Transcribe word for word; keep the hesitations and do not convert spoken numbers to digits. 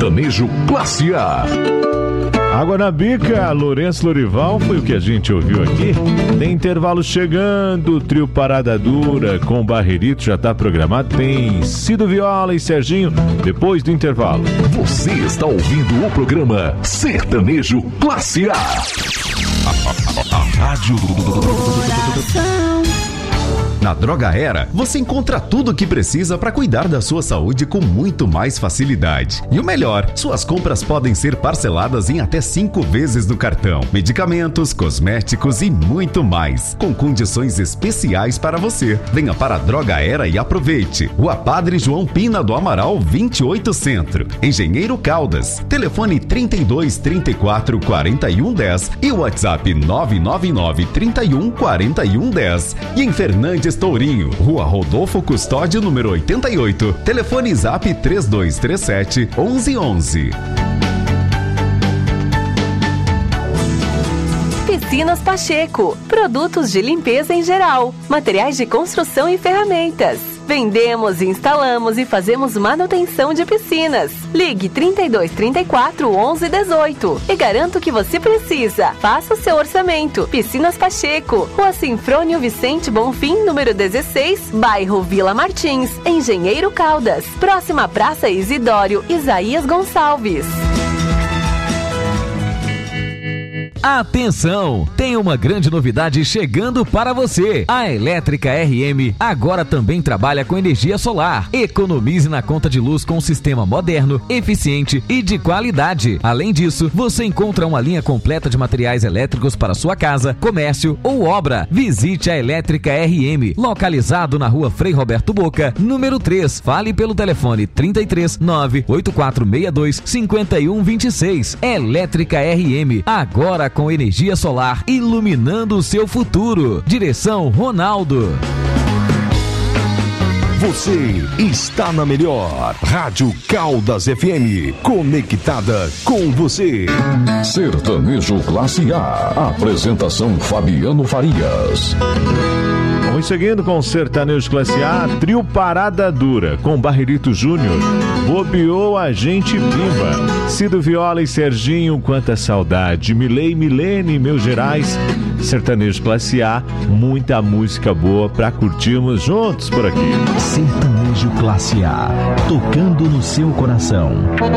Sertanejo Classe A. Água na bica, Lourenço Lorival, foi o que a gente ouviu aqui. Tem intervalo chegando, o trio Parada Dura com Barrerito já está programado. Tem Cido Viola e Serginho depois do intervalo. Você está ouvindo o programa Sertanejo Classe A. A rádio Na Droga Era, você encontra tudo o que precisa para cuidar da sua saúde com muito mais facilidade. E o melhor, suas compras podem ser parceladas em até cinco vezes no cartão. Medicamentos, cosméticos e muito mais, com condições especiais para você. Venha para a Droga Era e aproveite. Rua Padre João Pina do Amaral, vinte e oito Centro, Engenheiro Caldas. Telefone trinta e dois, trinta e quatro, quarenta e um, dez e o WhatsApp nove nove nove, trinta e um, quarenta e um, dez. E em Fernandes Tourinho, Rua Rodolfo Custódio, número oitenta e oito. Telefone Zap três dois três sete, onze onze. Piscinas Pacheco, produtos de limpeza em geral, materiais de construção e ferramentas. Vendemos, instalamos e fazemos manutenção de piscinas. Ligue trinta e dois, trinta e quatro, onze, dezoito e garanto o que você precisa. Faça o seu orçamento. Piscinas Pacheco, Rua Sinfrônio Vicente Bonfim, número dezesseis, bairro Vila Martins, Engenheiro Caldas, próxima à Praça Isidório Isaías Gonçalves. Atenção! Tem uma grande novidade chegando para você. A Elétrica R M agora também trabalha com energia solar. Economize na conta de luz com um sistema moderno, eficiente e de qualidade. Além disso, você encontra uma linha completa de materiais elétricos para sua casa, comércio ou obra. Visite a Elétrica R M, localizado na Rua Frei Roberto Boca, número três. Fale pelo telefone trinta e três, nove oito quatro seis dois, cinco um dois seis. Elétrica R M, agora com energia solar iluminando o seu futuro. Direção Ronaldo. Você está na melhor Rádio Caldas F M, conectada com você. Sertanejo Classe A. Apresentação Fabiano Farias. Vamos seguindo com o Sertanejo Classe A, trio Parada Dura, com Barrerito Júnior, Bobeou a Gente Pimba, Cido Viola e Serginho, Quanta Saudade, Milei, Milene, Meus Gerais. Sertanejo Classe A, muita música boa pra curtirmos juntos por aqui. Sertanejo Classe A, tocando no seu coração.